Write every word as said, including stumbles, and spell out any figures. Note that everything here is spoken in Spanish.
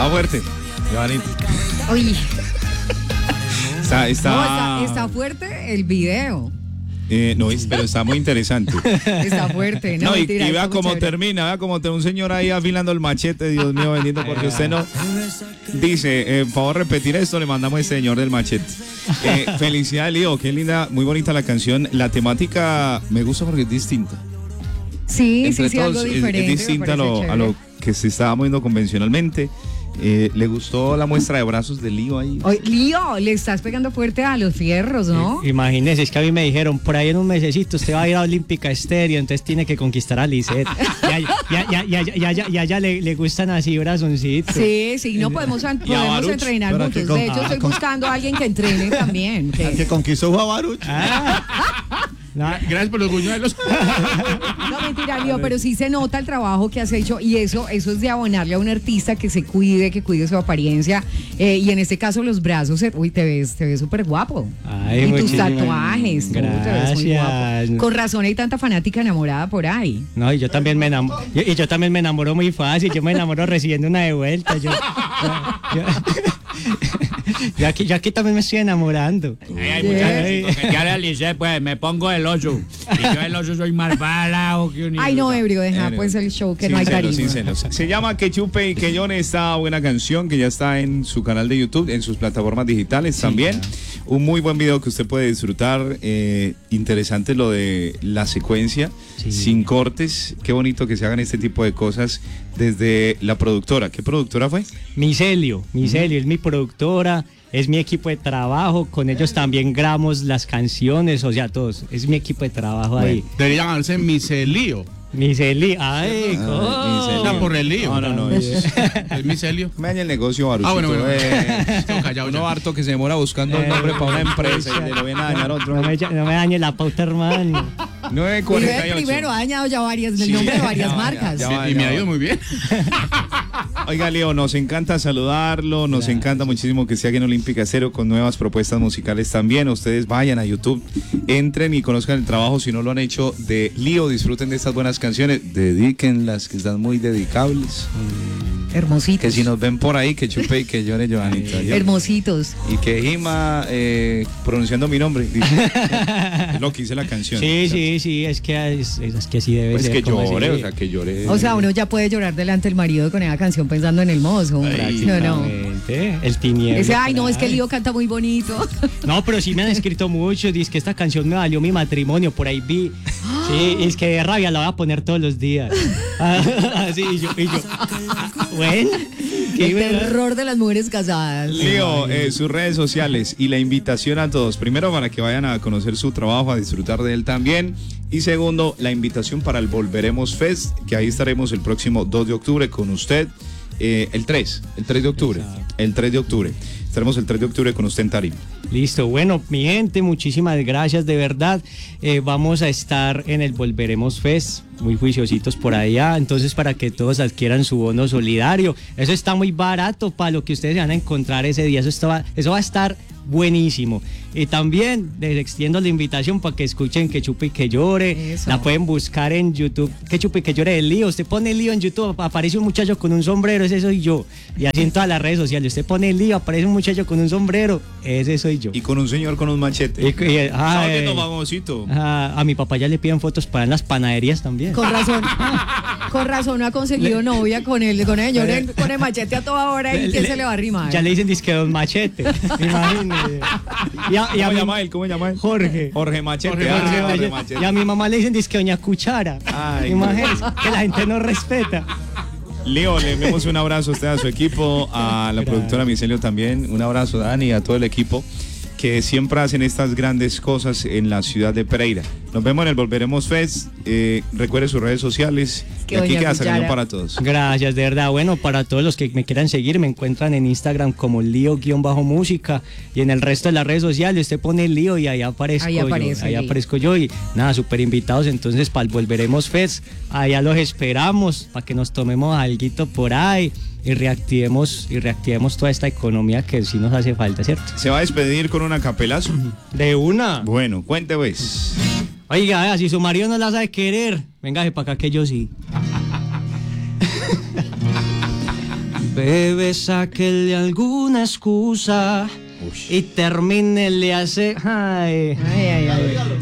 Estaba fuerte. Joanita. Uy. Está, está... No, está, está fuerte el video. Eh, no, pero está muy interesante. Está fuerte, no, No, y, mentira, y vea está muy cómo chévere. termina, vea cómo termina un señor ahí afilando el machete, Dios mío bendito, porque usted no dice, eh, por favor repetir esto, le mandamos a este señor del machete. Eh, felicidades, Lío, qué linda, muy bonita la canción. La temática me gusta porque es distinta. Sí, Entre sí, sí, todos, algo es- diferente. es, me distinta a parece lo, a chévere. lo que se estaba moviendo convencionalmente. Eh, ¿Le gustó la muestra de brazos de Lío ahí? Oye, Lío, le estás pegando fuerte a los fierros, ¿no? Imagínese, es que a mí me dijeron, por ahí en un mesecito usted va a ir a Olímpica Estéreo, entonces tiene que conquistar a Lisette. Ya, ya, ya, ya, ya, ya, ya, ya le, le gustan así brazoncitos. Sí, sí, no podemos, a podemos Baruch, entrenar pero juntos. que con- De hecho, ah, estoy con- buscando a alguien que entrene también. que- El que conquistó fue a Baruch. Ah. No, Gracias por los buñuelos. No, mentira, Lío, pero sí se nota el trabajo que has hecho y eso, eso es de abonarle a un artista que se cuide, que cuide su apariencia eh, y en este caso los brazos, eh, uy, te ves, te ves súper guapo. Ay, y tus muchísimas tatuajes, tú te ves muy guapo. gracias. Con razón hay tanta fanática enamorada por ahí. No, y yo también me enamoro, y yo también me enamoro muy fácil, yo me enamoro recibiendo una de vuelta. Yo, yo, yo- yo aquí, yo aquí también me estoy enamorando. Ay, ay, Yes. muchachos, porque ya realicé, pues me pongo el oso. Y yo el oso soy más bala que un Ay, no, ebrio, deja Ebrio. pues el show que no hay Sincero, cariño. sincero. Se llama Que Chupe y Que Llore, esta buena canción que ya está en su canal de YouTube, en sus plataformas digitales también. Un muy buen video que usted puede disfrutar. Eh, interesante lo de la secuencia, Sí. sin cortes. Qué bonito que se hagan este tipo de cosas desde la productora. ¿Qué productora fue? Micelio, Micelio es mi productora, es mi equipo de trabajo, con ellos también grabamos las canciones, o sea, todos, es mi equipo de trabajo ahí. Debería llamarse Micelio. Micelio, ay, Ah, ¿cómo? Micelio. No, por el lío. No, no, no. Es, Es Micelio. me daña el negocio, Baruchito. Ah, bueno, bueno. Eh, Todo callado uno ya. harto que se demora buscando un Eh, nombre para una empresa y le lo viene a dañar otro. No me, no me dañe la pauta, hermano. nueve Vive cuarenta y ocho. primero ha dañado ya varias, el Sí, nombre de varias ya va, marcas. ya va. Y me ha ido muy bien. Oiga, Leo, nos encanta saludarlo, nos Gracias. encanta muchísimo que esté aquí en Olímpica Cero con nuevas propuestas musicales también. Ustedes vayan a YouTube, entren y conozcan el trabajo, si no lo han hecho, de Lío, disfruten de estas buenas canciones, dedíquenlas, que están muy dedicables. Hermositos. Que si nos ven por ahí, que chupe y que llore Joanita. ¿ya? Hermositos. Y que Jima, eh, pronunciando mi nombre, dice, es lo que dice la canción. Sí, O sea, sí, sí, es que, es, es que así debe Pues ser. que como llore, así. o sea, que llore. O sea, uno ya puede llorar delante del marido con esa canción pensando en el mozo. Ay, no, no. Prácticamente, el tinieblo. Ese, ay, no, es que el Lío canta muy bonito. No, pero sí me han escrito mucho, dice que esta canción me valió mi matrimonio, por ahí vi. Sí, es que de rabia la voy a poner todos los días. Así, y yo, y yo. ah, Bueno, qué El verdad. terror de las mujeres casadas. Leo, eh, sus redes sociales y la invitación a todos. Primero, para que vayan a conocer su trabajo, a disfrutar de él también. Y segundo, la invitación para el Volveremos Fest, que ahí estaremos el próximo dos de octubre con usted. Eh, el tres, el tres de octubre. Exacto. El tres de octubre. Estaremos el tres de octubre con usted en Tarima. Listo, bueno, mi gente, muchísimas gracias, de verdad. Eh, vamos a estar en el Volveremos Fest, muy juiciositos por allá, entonces para que todos adquieran su bono solidario. Eso está muy barato para lo que ustedes se van a encontrar ese día, eso, está, va- eso va a estar buenísimo. Y también les extiendo la invitación para que escuchen Que Chupe y Que Llore. Eso. La pueden buscar en YouTube, Que Chupe y Que Llore del Lío. Usted pone Lío en YouTube, aparece un muchacho con un sombrero, ese soy yo. Y así en todas las redes sociales, usted pone Lío, aparece un muchacho con un sombrero, ese soy yo. Y con un señor con un machete. Y- y- ay. ¿Sabe qué no, famosito? Ah, a mi papá ya le piden fotos para en las panaderías también. Con razón. Con razón no ha conseguido novia con el, con el señor en- con el machete a toda hora. ¿Y quién se le va a arrimar? Ya le dicen disque Don Machete. Imagínese. Y a, y a ¿Cómo mi- llama él? ¿Cómo llama él? Jorge. Jorge Machete. Jorge ah, Machete. Jorge Y a- Machete. y a mi mamá le dicen disque Doña Cuchara. Ay, Imagínese que la gente no respeta. Leo, le enviamos un abrazo a usted, a su equipo, a la Gracias. productora Micelio también. Un abrazo, Dani, a todo el equipo que siempre hacen estas grandes cosas en la ciudad de Pereira. Nos vemos en el Volveremos Fest. Eh, recuerde sus redes sociales. Que Y aquí doña queda Cuchara. saliendo para todos. Gracias, de verdad. Bueno, para todos los que me quieran seguir, me encuentran en Instagram como Lío-música y en el resto de las redes sociales usted pone Lío y ahí aparezco Ahí yo. aparece Ahí Lío. aparezco yo y nada, súper invitados entonces para el Volveremos Fest. Allá los esperamos para que nos tomemos alguito por ahí y reactivemos, y reactivemos toda esta economía que sí nos hace falta, ¿cierto? ¿Se va a despedir con una capelazo? De una. Bueno, cuente pues. Oiga, vea, si su marido no la sabe querer, véngase para acá que yo sí. Bebé, sáquele alguna excusa y termine le hace. Ay. Ay, ay, ay.